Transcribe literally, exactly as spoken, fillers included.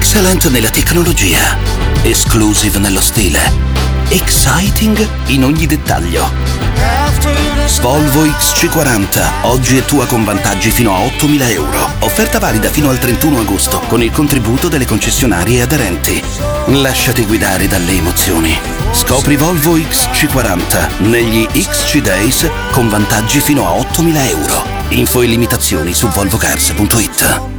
Excellent nella tecnologia, exclusive nello stile, exciting in ogni dettaglio. Volvo X C quaranta, oggi è tua con vantaggi fino a ottomila euro. Offerta valida fino al trentuno agosto con il contributo delle concessionarie aderenti. Lasciati guidare dalle emozioni. Scopri Volvo X C quaranta negli X C Days con vantaggi fino a ottomila euro. Info e limitazioni su volvocars punto it.